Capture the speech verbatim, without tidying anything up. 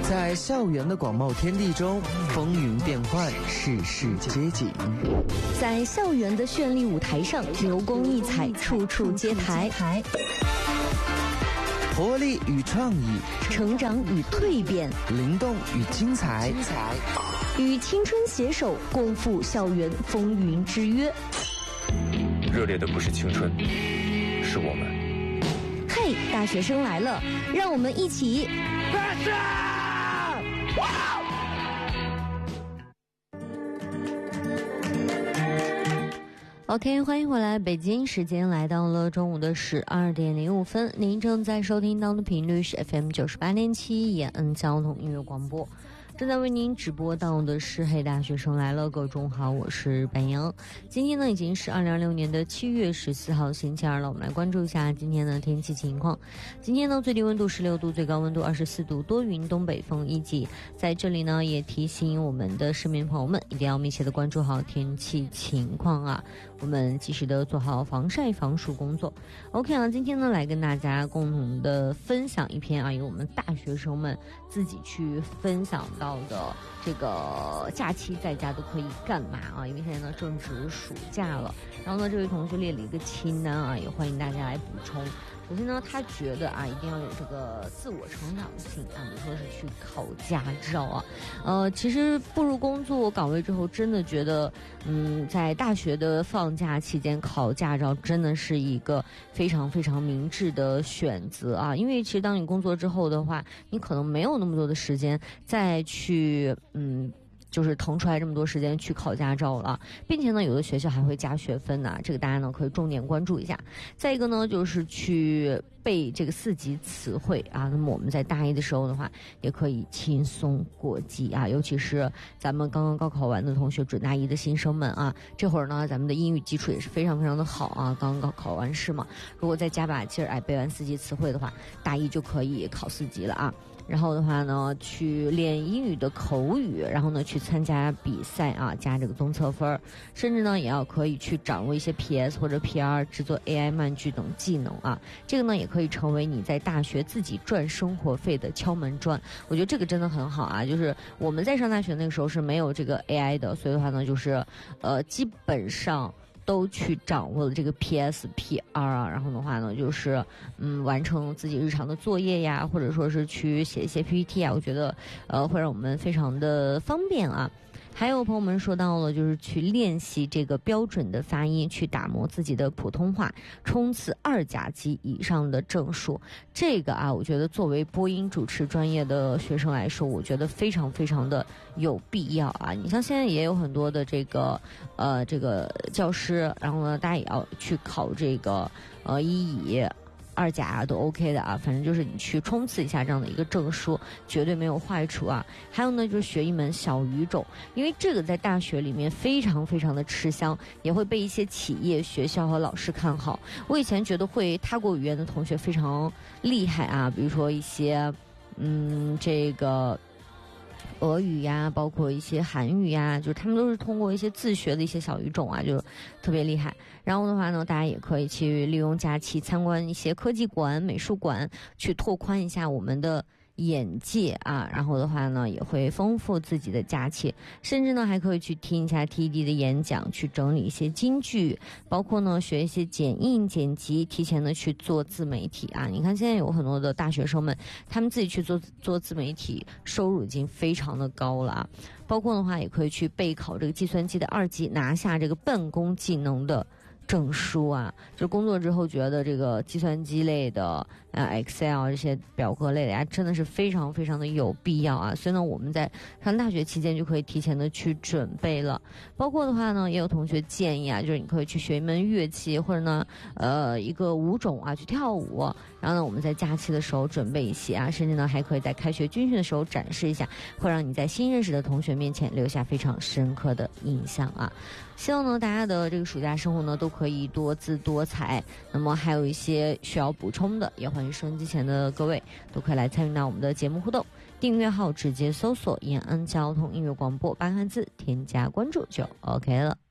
在校园的广袤天地中，风云变幻，世事皆景。 在校园的绚丽舞台上，流光溢彩，处处皆台。 活力与创意， 成长与蜕变， 灵动与精彩， 与青春携手，共赴校园风云之约。 热烈的不是青春，是我们。 嘿，大学生来了，让我们一起。OK， 欢迎回来，北京时间来到了中午的十二点零五分，您正在收听到的频率是 F M 九十八点七延安交通音乐广播。正在为您直播到的是黑大学生来了，各位中午好，我是白杨。今天呢已经是二零二六年的七月十四号星期二了，我们来关注一下今天的天气情况。今天呢最低温度十六度，最高温度二十四度，多云，东北风一级。在这里呢也提醒我们的市民朋友们一定要密切的关注好天气情况啊，我们及时的做好防晒防暑工作。 OK 啊，今天呢来跟大家共同的分享一篇啊由我们大学生们自己去分享到到的这个假期在家都可以干嘛啊？因为现在呢正值暑假了，然后呢这位同学列了一个清单啊，也欢迎大家来补充。首先呢他觉得啊一定要有这个自我成长性啊，比如说是去考驾照啊。呃其实步入工作岗位之后，真的觉得嗯在大学的放假期间考驾照真的是一个非常非常明智的选择啊。因为其实当你工作之后的话，你可能没有那么多的时间再去嗯就是腾出来这么多时间去考驾照了，并且呢有的学校还会加学分呢、啊，这个大家呢可以重点关注一下。再一个呢就是去背这个四级词汇啊，那么我们在大一的时候的话也可以轻松过级啊，尤其是咱们刚刚高考完的同学，准大一的新生们啊，这会儿呢咱们的英语基础也是非常非常的好啊，刚刚考完试嘛，如果再加把劲儿哎背完四级词汇的话，大一就可以考四级了啊。然后的话呢去练英语的口语，然后呢去参加比赛啊，加这个综测分，甚至呢也要可以去掌握一些 P S 或者 P R 制作 A I 漫剧等技能啊，这个呢也可以成为你在大学自己赚生活费的敲门砖。我觉得这个真的很好啊，就是我们在上大学那个时候是没有这个 A I 的，所以的话呢就是呃基本上都去掌握了这个 P S P R 啊，然后的话呢就是嗯完成自己日常的作业呀，或者说是去写一些 P P T 啊，我觉得呃会让我们非常的方便啊。还有朋友们说到了，就是去练习这个标准的发音，去打磨自己的普通话，冲刺二甲级以上的证书。这个啊，我觉得作为播音主持专业的学生来说，我觉得非常非常的有必要啊。你像现在也有很多的这个呃这个教师，然后呢，大家也要去考这个呃一乙。二甲啊都 OK 的啊，反正就是你去冲刺一下这样的一个证书，绝对没有坏处啊。还有呢，就是学一门小语种，因为这个在大学里面非常非常的吃香，也会被一些企业、学校和老师看好。我以前觉得会他国语言的同学非常厉害啊，比如说一些嗯这个俄语呀，包括一些韩语呀，就是他们都是通过一些自学的一些小语种啊，就特别厉害。然后的话呢，大家也可以去利用假期参观一些科技馆、美术馆，去拓宽一下我们的眼界啊，然后的话呢也会丰富自己的假期，甚至呢还可以去听一下 T E D 的演讲，去整理一些金句，包括呢学一些剪映剪辑，提前的去做自媒体啊。你看现在有很多的大学生们，他们自己去做做自媒体，收入已经非常的高了啊。包括的话也可以去备考这个计算机的二级，拿下这个办公技能的证书啊，就工作之后觉得这个计算机类的呃 Excel 这些表格类的呀，真的是非常非常的有必要啊。所以呢我们在上大学期间就可以提前的去准备了。包括的话呢也有同学建议啊，就是你可以去学一门乐器，或者呢呃一个舞种啊去跳舞，然后呢我们在假期的时候准备一些啊，甚至呢还可以在开学军训的时候展示一下，会让你在新认识的同学面前留下非常深刻的印象啊。希望呢大家的这个暑假生活呢都可以多姿多彩，那么还有一些需要补充的，也欢迎收音机前的各位都可以来参与到我们的节目互动。订阅号直接搜索延安交通音乐广播八个汉字，添加关注就 OK 了。